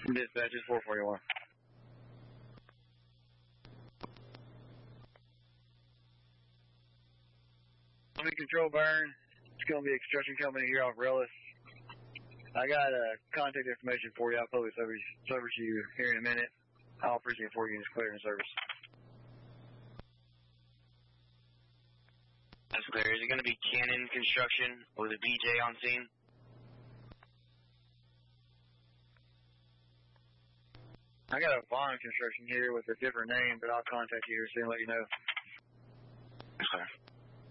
Dispatch is 441. Control burn. It's going to be a construction company here off Rellis. I got contact information for you. I'll pull this over to you here in a minute. I'll appreciate 4 units cleared in service. That's clear. Is it going to be Cannon Construction with a BJ on scene? I got a Vaughn Construction here with a different name, but I'll contact you here soon and let you know. Okay.